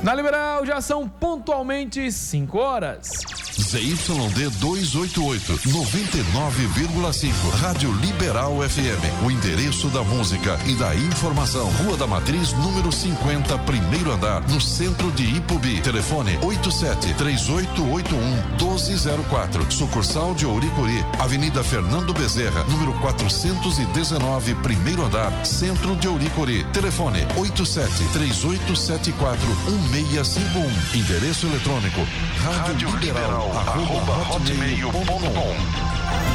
Na Liberal já são pontualmente 5 horas. ZYD 288, 99,5. Rádio Liberal FM. O endereço da música e da informação. Rua da Matriz, número 50, primeiro andar, no centro de Ipubi. Telefone 87-3881-1204. Sucursal de Ouricuri. Avenida Fernando Bezerra, número 419, primeiro andar, centro de Ouricuri. Telefone 87-3874-1651. Endereço eletrônico rádio liberal @hotmail.com.